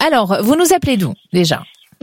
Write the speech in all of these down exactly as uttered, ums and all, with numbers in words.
Alors, vous nous appelez d'où, déjà?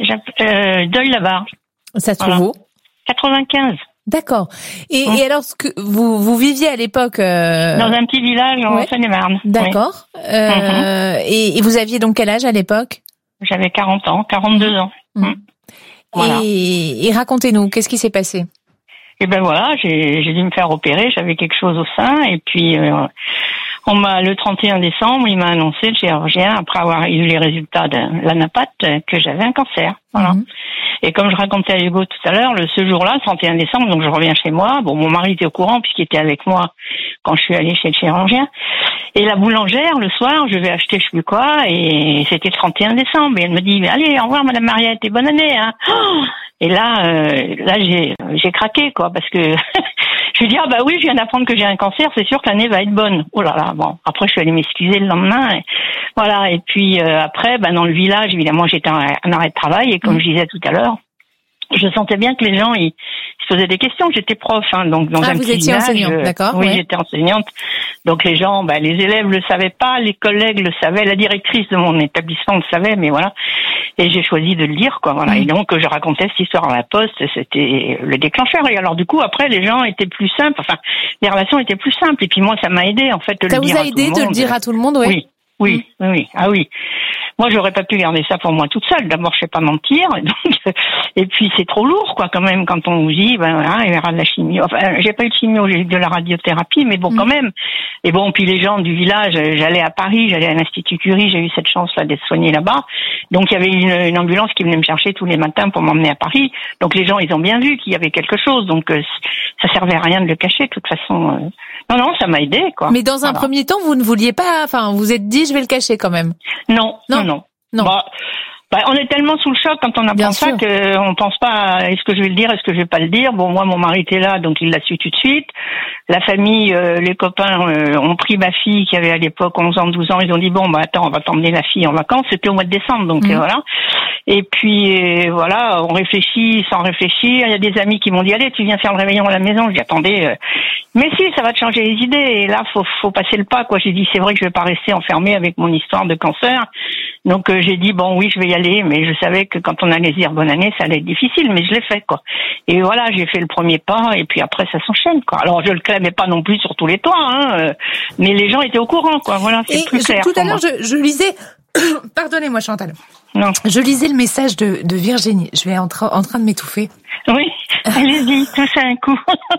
Euh, Deuil-la-Barre. Ça se trouve voilà. où? quatre-vingt-quinze. D'accord. Et, Mmh. et alors, ce que vous, vous viviez à l'époque... Euh... Dans un petit village en ouais. Seine-et-Marne. D'accord. Oui. Euh, mmh. et, et vous aviez donc quel âge à l'époque? J'avais quarante ans, quarante-deux ans. Mmh. Mmh. Voilà. Et, et racontez-nous, qu'est-ce qui s'est passé? Et ben voilà, j'ai, j'ai dû me faire opérer, j'avais quelque chose au sein, et puis euh, on m'a le trente et un décembre, il m'a annoncé, le chirurgien, après avoir eu les résultats de l'anapathe, que j'avais un cancer. Voilà. Mmh. Et comme je racontais à Hugo tout à l'heure, le, ce jour-là, trente et un décembre, donc je reviens chez moi. Bon, mon mari était au courant puisqu'il était avec moi quand je suis allée chez le chirurgien. Et la boulangère, le soir, je vais acheter je sais plus quoi, et c'était le trente et un décembre. Et elle me dit, allez, au revoir Madame Mariette, et bonne année, hein. Oh, et là, euh, là, j'ai, j'ai craqué, quoi, parce que je lui dis, ah bah oui, je viens d'apprendre que j'ai un cancer, c'est sûr que l'année va être bonne. Oh là là, bon. Après, je suis allée m'excuser le lendemain. Et voilà. Et puis euh, après, bah dans le village, évidemment, j'étais en, en arrêt de travail, et comme mmh. je disais tout à l'heure, je sentais bien que les gens, ils se posaient des questions. J'étais prof, hein, donc dans ah, un vous petit étiez village. Enseignante, d'accord. Oui, ouais. j'étais enseignante. Donc les gens, bah, les élèves le savaient pas, les collègues le savaient, la directrice de mon établissement le savait, mais voilà. Et j'ai choisi de le dire, quoi. Voilà. Mmh. Et donc je racontais cette histoire à la poste, c'était le déclencheur. Et alors du coup, après, les gens étaient plus simples. Enfin, les relations étaient plus simples. Et puis moi, ça m'a aidé en fait de ça le dire à tout le monde. Ça vous a aidé de le dire à tout le monde, oui. Oui. Oui, mmh. oui, ah oui. Moi, j'aurais pas pu garder ça pour moi toute seule. D'abord, je sais pas mentir, donc, et puis c'est trop lourd, quoi, quand même, quand on vous dit, ben voilà, il y aura de la chimio. Enfin, j'ai pas eu de chimio, j'ai eu de la radiothérapie, mais bon, mmh. quand même. Et bon, puis les gens du village, j'allais à Paris, j'allais à l'Institut Curie, j'ai eu cette chance-là d'être soignée là-bas. Donc, il y avait une, une ambulance qui venait me chercher tous les matins pour m'emmener à Paris. Donc, les gens, ils ont bien vu qu'il y avait quelque chose. Donc, euh, ça servait à rien de le cacher, de toute façon. Euh... Non, non, ça m'a aidé, quoi. Mais dans un voilà. premier temps, vous ne vouliez pas, enfin, vous vous êtes dit, je vais le cacher quand même. Non, non, non. non. non. Bah, bah, on est tellement sous le choc quand on apprend ça qu'on pense pas à, est-ce que je vais le dire, est-ce que je vais pas le dire. Bon, moi, mon mari était là, donc il l'a su tout de suite. La famille, euh, les copains euh, ont pris ma fille qui avait à l'époque onze ans, douze ans. Ils ont dit, bon, bah attends, on va t'emmener la fille en vacances. C'était au mois de décembre, donc mmh. euh, voilà. Et puis, euh, voilà, on réfléchit sans réfléchir. Il y a des amis qui m'ont dit, allez, tu viens faire le réveillon à la maison. Je dis, attendez, euh, mais si, ça va te changer les idées. Et là, faut, faut passer le pas, quoi. J'ai dit, c'est vrai que je vais pas rester enfermée avec mon histoire de cancer. Donc, euh, j'ai dit, bon, oui, je vais y aller. Mais je savais que quand on allait dire bonne année, ça allait être difficile. Mais je l'ai fait, quoi. Et voilà, j'ai fait le premier pas. Et puis après, ça s'enchaîne, quoi. Alors, je le clamais pas non plus sur tous les toits, hein. Euh, mais les gens étaient au courant, quoi. Voilà, c'est et plus clair. Tout à l'heure, je, je lisais... Pardonnez-moi, Chantal. Non. Je lisais le message de, de Virginie. Je vais en, tra- en train de m'étouffer. Oui, allez-y, touchez un coup.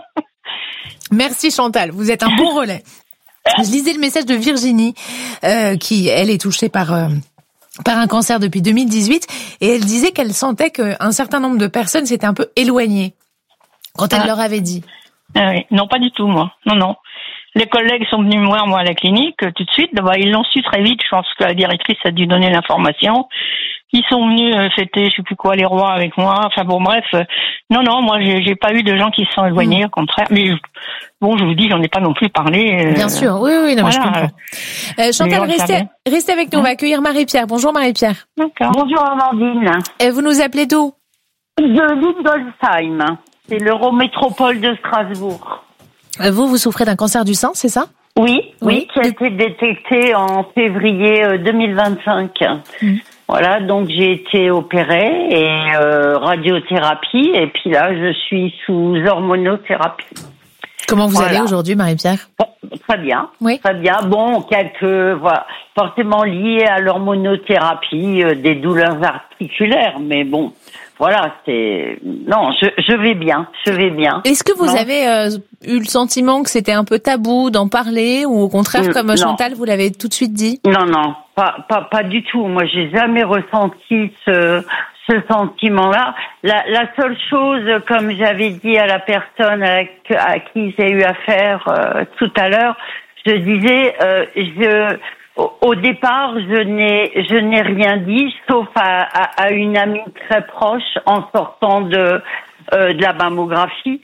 Merci Chantal, vous êtes un bon relais. Je lisais le message de Virginie, euh, qui, elle, est touchée par... Euh, par un cancer depuis deux mille dix-huit, et elle disait qu'elle sentait qu'un certain nombre de personnes s'étaient un peu éloignées quand elle ah. leur avait dit. Ah oui. Non, pas du tout, moi. Non, non. Les collègues sont venus me voir, moi, à la clinique, tout de suite. Bah, ils l'ont su très vite. Je pense que la directrice a dû donner l'information. Ils sont venus euh, fêter, je sais plus quoi, les rois avec moi. Enfin bon, bref. Euh, non, non, moi, j'ai, j'ai pas eu de gens qui se sont éloignés, mmh. au contraire. Mais bon, je vous dis, j'en ai pas non plus parlé. Euh, Bien sûr, oui, oui, non, voilà. Je comprends. Euh, Chantal, restez, restez avec nous. Mmh. On va accueillir Marie-Pierre. Bonjour, Marie-Pierre. D'accord. Bonjour, Amandine. Et vous nous appelez d'où? De Lindolsheim. C'est l'Eurométropole de Strasbourg. Vous, vous souffrez d'un cancer du sein, c'est ça? Oui, oui, oui, qui a été détecté en février deux mille vingt-cinq. Mmh. Voilà, donc j'ai été opérée et euh, radiothérapie, et puis là, je suis sous hormonothérapie. Comment vous voilà. allez aujourd'hui, Marie-Pierre? Très bien, oui. très bien. Bon, quelques, voilà, forcément liées à l'hormonothérapie, euh, des douleurs articulaires, mais bon, voilà, c'est... Non, je, je vais bien, je vais bien. Est-ce que vous non. avez euh, eu le sentiment que c'était un peu tabou d'en parler, ou au contraire, comme non. Chantal, vous l'avez tout de suite dit? Non, non, pas, pas, pas du tout. Moi, j'ai jamais ressenti ce... ce sentiment-là. La, la seule chose, comme j'avais dit à la personne à, à qui j'ai eu affaire euh, tout à l'heure, je disais, euh, je, au, au départ, je n'ai, je n'ai rien dit, sauf à, à, à une amie très proche en sortant de, euh, de la mammographie.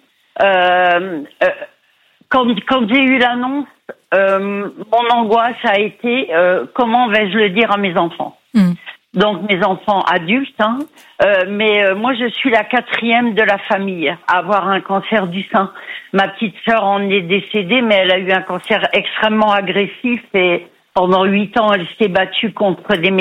Euh, euh, quand, quand j'ai eu l'annonce, euh, mon angoisse a été, euh, comment vais-je le dire à mes enfants? Mmh. Donc mes enfants adultes, hein, euh, mais euh, moi je suis la quatrième de la famille à avoir un cancer du sein. Ma petite sœur en est décédée, mais elle a eu un cancer extrêmement agressif et pendant huit ans elle s'est battue contre des